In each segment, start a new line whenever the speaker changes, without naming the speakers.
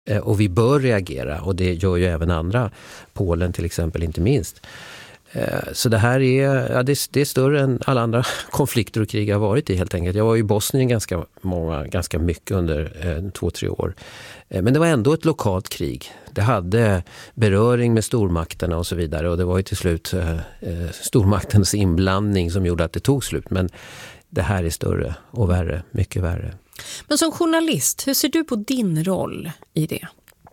Och vi bör reagera, och det gör ju även andra, Polen till exempel inte minst. Så det här är, det är större än alla andra konflikter och krig jag har varit i helt enkelt. Jag var i Bosnien ganska mycket under 2-3 år. Men det var ändå ett lokalt krig. Det hade beröring med stormakterna och så vidare, och det var ju till slut stormaktens inblandning som gjorde att det tog slut. Men det här är större och värre, mycket värre.
Men som journalist, hur ser du på din roll i det?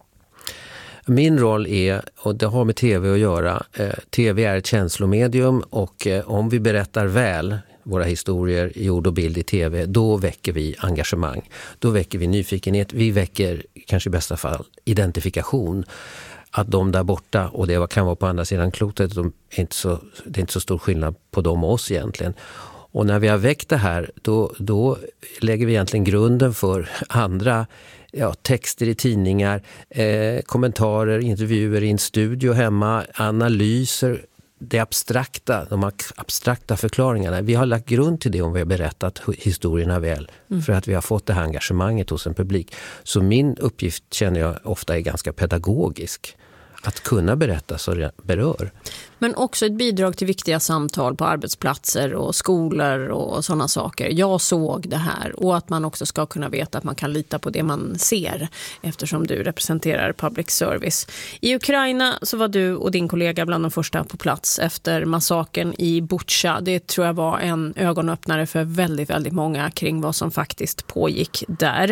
Min roll är, och det har med tv att göra, tv är ett känslomedium, och om vi berättar väl våra historier i ord och bild i tv, då väcker vi engagemang. Då väcker vi nyfikenhet, vi väcker kanske i bästa fall identifikation. Att de där borta, och det kan vara på andra sidan klotet, det är inte så stor skillnad på dem och oss egentligen. Och när vi har väckt det här, då lägger vi egentligen grunden för andra texter i tidningar, kommentarer, intervjuer i en studio hemma, analyser, de abstrakta förklaringarna. Vi har lagt grund till det om vi har berättat historierna väl, för att vi har fått det här engagemanget hos en publik. Så min uppgift känner jag ofta är ganska pedagogisk. Att kunna berätta så det berör.
Men också ett bidrag till viktiga samtal på arbetsplatser och skolor och sådana saker. Jag såg det här, och att man också ska kunna veta att man kan lita på det man ser, eftersom du representerar public service. I Ukraina så var du och din kollega bland de första på plats efter massakern i Bucha. Det tror jag var en ögonöppnare för väldigt, väldigt många kring vad som faktiskt pågick där.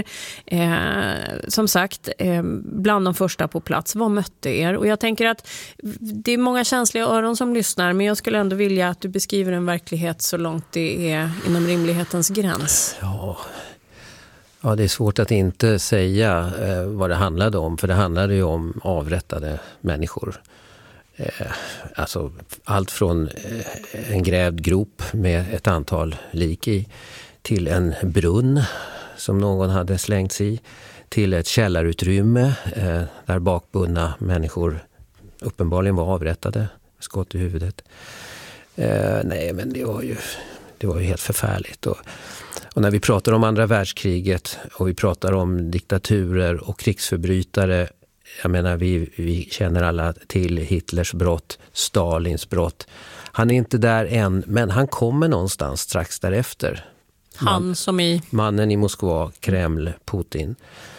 Som sagt, bland de första på plats, vad mötte er? Och jag tänker att det är många känsliga öron som lyssnar, men jag skulle ändå vilja att du beskriver en verklighet så långt det är inom rimlighetens gräns.
Ja, det är svårt att inte säga vad det handlade om, för det handlade ju om avrättade människor. Alltså allt från en grävd grop med ett antal lik i, till en brunn som någon hade slängts i, till ett källarutrymme där bakbundna människor uppenbarligen var avrättade, skott i huvudet. Nej, men det var ju helt förfärligt. Och när vi pratar om andra världskriget och vi pratar om diktaturer och krigsförbrytare, jag menar vi känner alla till Hitlers brott, Stalins brott. Han är inte där än, men han kommer någonstans strax därefter. Mannen i Moskva, Kreml, Putin.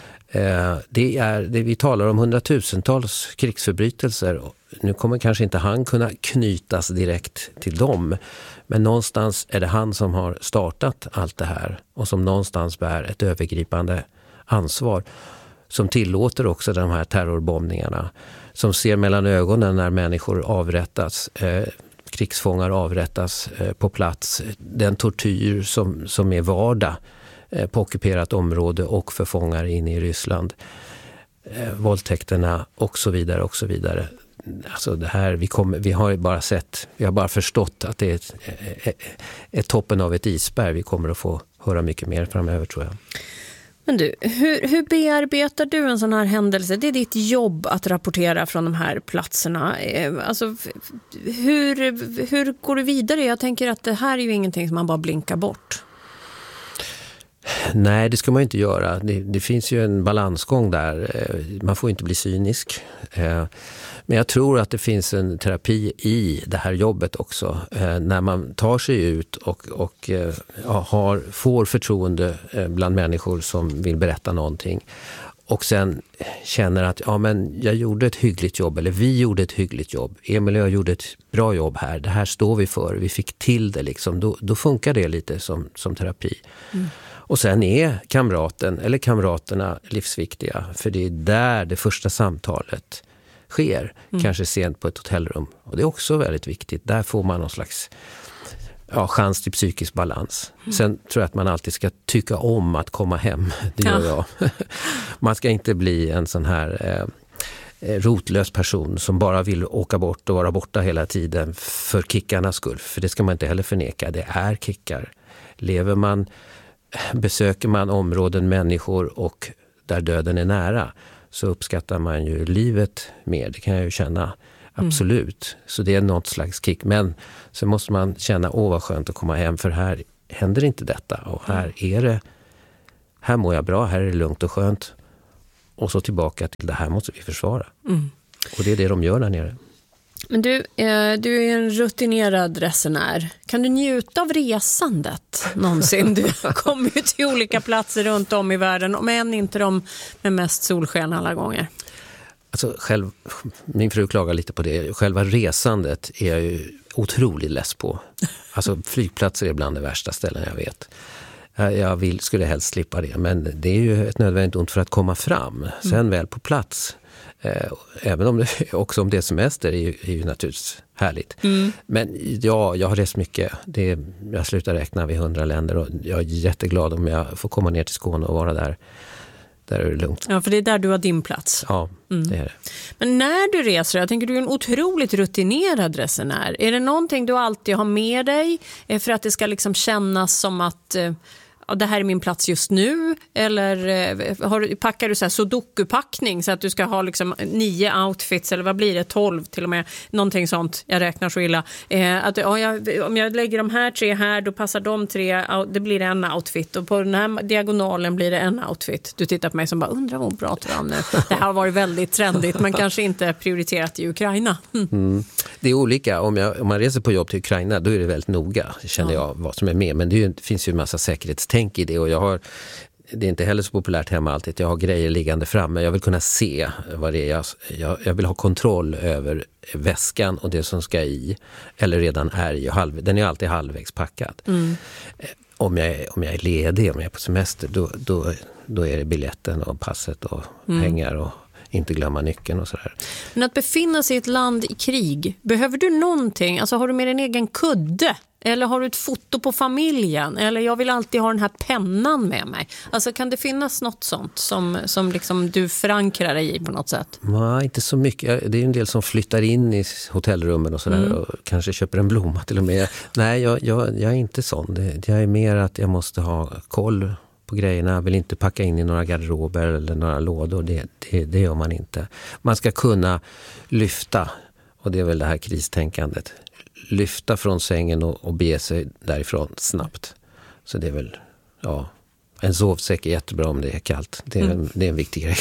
Vi talar om hundratusentals krigsförbrytelser. Nu kommer kanske inte han kunna knytas direkt till dem, men någonstans är det han som har startat allt det här och som någonstans bär ett övergripande ansvar, som tillåter också de här terrorbombningarna, som ser mellan ögonen när människor avrättas, krigsfångar avrättas på plats, den tortyr som är vardag på ockuperat område och för fångar inne i Ryssland, våldtäkterna och så vidare och så vidare. Alltså det här, vi har bara förstått att det är toppen av ett isberg. Vi kommer att få höra mycket mer framöver, tror jag.
Men du, hur bearbetar du en sån här händelse? Det är ditt jobb att rapportera från de här platserna. Alltså, hur går du vidare? Jag tänker att det här är ju ingenting som man bara blinkar bort.
Nej, det ska man ju inte göra. Det finns ju en balansgång där. Man får inte bli cynisk. Men jag tror att det finns en terapi i det här jobbet också. När man tar sig ut och får förtroende bland människor som vill berätta någonting. Och sen känner att jag gjorde ett hyggligt jobb, eller vi gjorde ett hyggligt jobb. Emil och jag gjorde ett bra jobb här. Det här står vi för. Vi fick till det liksom. Då funkar det lite som terapi. Mm. Och sen är kamraten eller kamraterna livsviktiga, för det är där det första samtalet sker, kanske sent på ett hotellrum. Och det är också väldigt viktigt. Där får man någon slags chans till psykisk balans. Sen tror jag att man alltid ska tycka om att komma hem. Det gör jag. Man ska inte bli en sån här rotlös person som bara vill åka bort och vara borta hela tiden för kickarnas skull. För det ska man inte heller förneka. Det är kickar. Besöker man områden, människor och där döden är nära, så uppskattar man ju livet mer. Det kan jag ju känna, absolut. Så det är något slags kick. Men så måste man känna, vad skönt att komma hem, för här händer inte detta. Och här mår jag bra, här är det lugnt och skönt. och så tillbaka till det här måste vi försvara. Och det är det de gör där nere.
Men du är en rutinerad resenär. Kan du njuta av resandet någonsin? Du kommer ju till olika platser runt om i världen, om än inte de med mest solsken alla gånger.
Alltså min fru klagar lite på det. Själva resandet är jag ju otroligt less på. Alltså flygplatser är bland de värsta ställen jag vet. Jag skulle helst slippa det, men det är ju ett nödvändigt ont för att komma fram. Sen väl på plats. Även om det, också om det är semester är ju naturligtvis härligt. Men ja, jag har rest mycket. Jag slutar räkna vid 100 länder och jag är jätteglad om jag får komma ner till Skåne och vara där. Där är det lugnt.
Ja, för det är där du har din plats.
Ja, det är det. Men
när du reser, jag tänker du är en otroligt rutinerad resenär. Är det någonting du alltid har med dig för att det ska liksom kännas som att det här är min plats just nu? Eller packar du så här sudoku-packning så att du ska ha liksom 9 outfits eller vad blir det, 12 till och med, någonting sånt, jag räknar så illa. Om jag lägger de här 3 här, då passar de 3, det blir en outfit, och på den här diagonalen blir det en outfit. Du tittar på mig som bara, undrar vad bra till dem nu. Det här har varit väldigt trendigt, men kanske inte prioriterat i Ukraina.
Det är olika. Om man reser på jobb till Ukraina, då är det väldigt noga, känner jag, vad som är med. Men det finns ju en massa säkerhetstänk i det, och det är inte heller så populärt hemma alltid. Jag har grejer liggande framme. Jag vill kunna se vad det är. Jag vill ha kontroll över väskan och det som ska i, eller redan är i. Den är alltid halvvägs packad. Om jag är ledig, om jag är på semester, då är det biljetten och passet och pengar och inte glömma nyckeln och sådär. Men
att befinna sig i ett land i krig, behöver du någonting? Alltså har du med din egen kudde? Eller har du ett foto på familjen? Eller jag vill alltid ha den här pennan med mig. Alltså kan det finnas något sånt som liksom du förankrar dig i på något sätt?
Nej, inte så mycket. Det är en del som flyttar in i hotellrummen och sådär och kanske köper en blomma till och med. Nej, jag är inte sån. Jag är mer att jag måste ha koll på grejerna. Jag vill inte packa in i några garderober eller några lådor. Det gör man inte. Man ska kunna lyfta, och det är väl det här kristänkandet. Lyfta från sängen och bege sig därifrån snabbt. Så det är väl, en sovsäck är jättebra om det är kallt. Det är en viktig grej.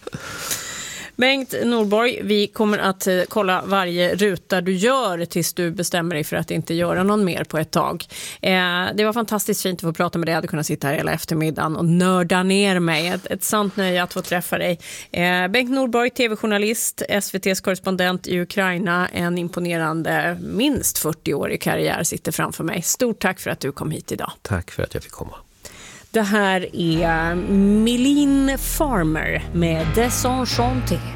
Bengt Norborg, vi kommer att kolla varje ruta du gör tills du bestämmer dig för att inte göra någon mer på ett tag. Det var fantastiskt fint att få prata med dig. Jag hade kunnat sitta här hela eftermiddagen och nörda ner mig. Ett sant nöje att få träffa dig. Bengt Norborg, tv-journalist, SVT:s korrespondent i Ukraina. En imponerande, minst 40-årig karriär sitter framför mig. Stort tack för att du kom hit idag.
Tack för att jag fick komma.
Det här är Mylene Farmer med Desenchanté.